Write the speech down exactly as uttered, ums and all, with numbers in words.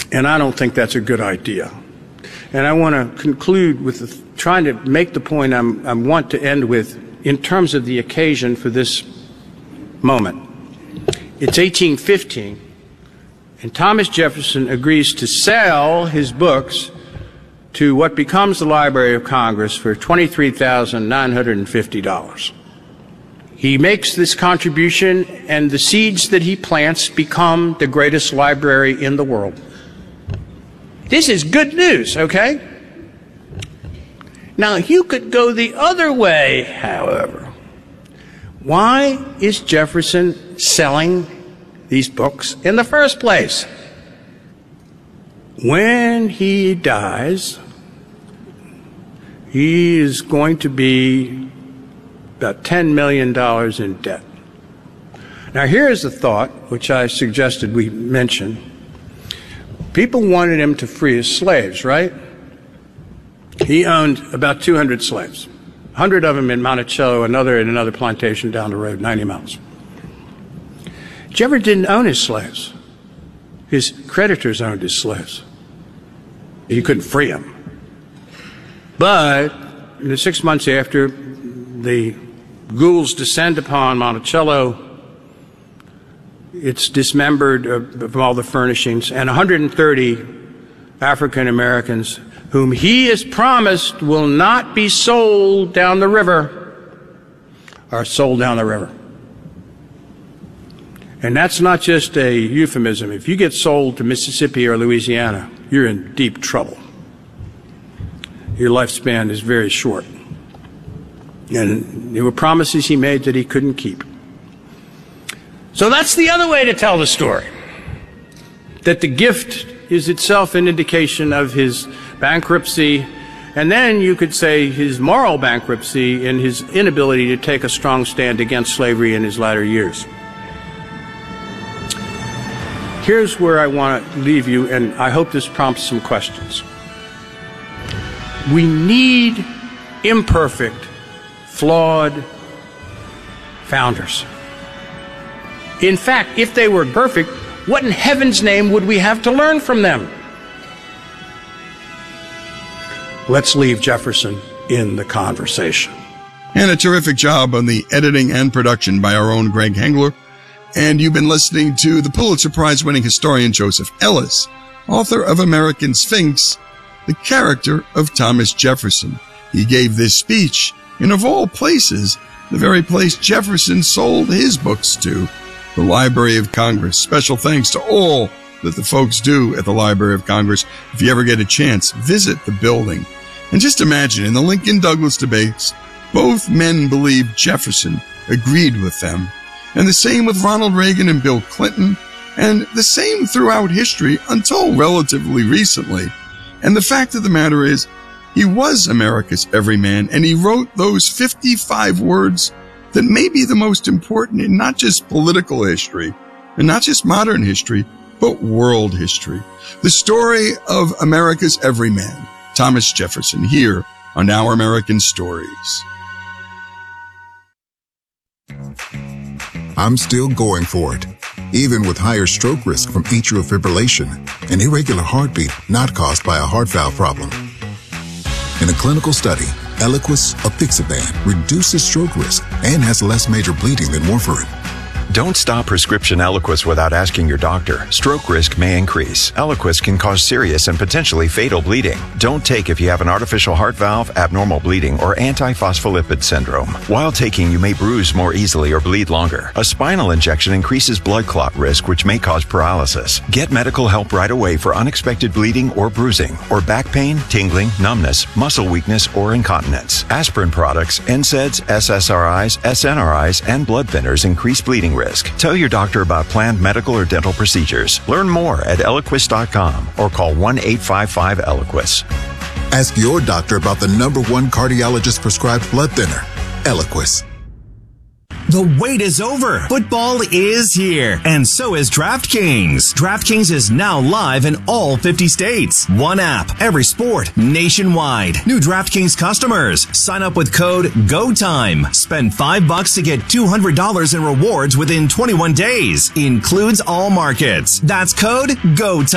And I don't think that's a good idea. And I want to conclude with the, trying to make the point I'm, I want to end with in terms of the occasion for this moment. It's eighteen fifteen, and Thomas Jefferson agrees to sell his books to what becomes the Library of Congress for twenty-three thousand nine hundred fifty dollars. He makes this contribution, and the seeds that he plants become the greatest library in the world. This is good news, okay? Now, you could go the other way, however. Why is Jefferson selling these books in the first place? When he dies, he is going to be about ten million dollars in debt. Now, here's a thought which I suggested we mention. People wanted him to free his slaves, right? He owned about two hundred slaves, one hundred of them in Monticello, another in another plantation down the road, ninety miles. Jefferson didn't own his slaves. His creditors owned his slaves. He couldn't free them. But in the six months after the ghouls descend upon Monticello, it's dismembered of, of all the furnishings, and one hundred thirty African Americans whom he has promised will not be sold down the river are sold down the river. And that's not just a euphemism. If you get sold to Mississippi or Louisiana, you're in deep trouble. Your lifespan is very short. And there were promises he made that he couldn't keep. So that's the other way to tell the story, that the gift is itself an indication of his bankruptcy, and then you could say his moral bankruptcy and his inability to take a strong stand against slavery in his latter years. Here's where I want to leave you, and I hope this prompts some questions. We need imperfect, flawed founders. In fact, if they were perfect, what in heaven's name would we have to learn from them? Let's leave Jefferson in the conversation. And a terrific job on the editing and production by our own Greg Hengler. And you've been listening to the Pulitzer Prize-winning historian Joseph Ellis, author of American Sphinx, the character of Thomas Jefferson. He gave this speech in, of all places, the very place Jefferson sold his books to, the Library of Congress. Special thanks to all that the folks do at the Library of Congress. If you ever get a chance, visit the building. And just imagine, in the Lincoln-Douglas debates, both men believed Jefferson agreed with them. And the same with Ronald Reagan and Bill Clinton, and the same throughout history until relatively recently. And the fact of the matter is, he was America's everyman, and he wrote those fifty-five words that may be the most important in not just political history, and not just modern history, but world history. The story of America's everyman, Thomas Jefferson, here on Our American Stories. I'm still going for it, even with higher stroke risk from atrial fibrillation, an irregular heartbeat not caused by a heart valve problem. In a clinical study, Eliquis apixaban reduces stroke risk and has less major bleeding than warfarin. Don't stop prescription Eliquis without asking your doctor. Stroke risk may increase. Eliquis can cause serious and potentially fatal bleeding. Don't take if you have an artificial heart valve, abnormal bleeding, or antiphospholipid syndrome. While taking, you may bruise more easily or bleed longer. A spinal injection increases blood clot risk, which may cause paralysis. Get medical help right away for unexpected bleeding or bruising, or back pain, tingling, numbness, muscle weakness, or incontinence. Aspirin products, N SAIDs, S S R Is, S N R Is, and blood thinners increase bleeding risk. Tell your doctor about planned medical or dental procedures. Learn more at Eliquis dot com or call one eight five five Eliquis. Ask your doctor about the number one cardiologist prescribed blood thinner, Eliquis. The wait is over. Football is here, and so is DraftKings. DraftKings is now live in all fifty states. One app, every sport, nationwide. New DraftKings customers, sign up with code GOTIME. Spend five bucks to get two hundred dollars in rewards within twenty-one days. Includes all markets. That's code GOTIME.